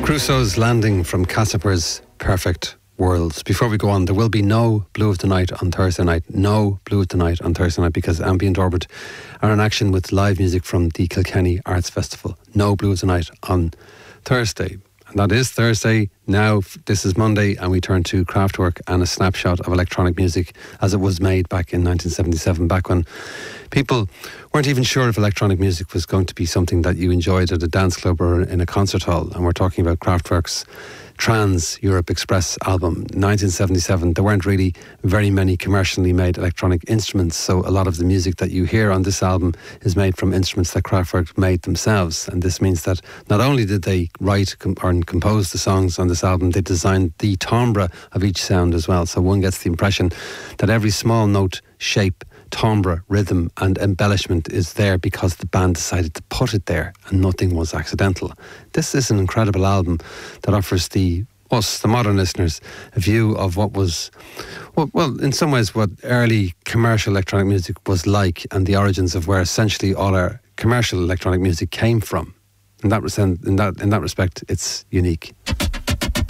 Crusoe's Landing from Casper's Perfect Worlds. Before we go on, there will be no Blue of the Night on Thursday night. No Blue of the Night on Thursday night because Ambient Orbit are in action with live music from the Kilkenny Arts Festival. No Blue of the Night on Thursday. And that is Thursday. Now, this is Monday, and we turn to Kraftwerk and a snapshot of electronic music as it was made back in 1977, back when people weren't even sure if electronic music was going to be something that you enjoyed at a dance club or in a concert hall. And we're talking about Kraftwerk's Trans Europe Express album, 1977. There weren't really very many commercially made electronic instruments, so a lot of the music that you hear on this album is made from instruments that Kraftwerk made themselves. And this means that not only did they write or compose the songs on this album, they designed the timbre of each sound as well. So one gets the impression that every small note, shape, timbre, rhythm and embellishment is there because the band decided to put it there and nothing was accidental. This is an incredible album that offers the modern listeners, a view of what was, well, in some ways what early commercial electronic music was like and the origins of where essentially all our commercial electronic music came from. In that respect, it's unique.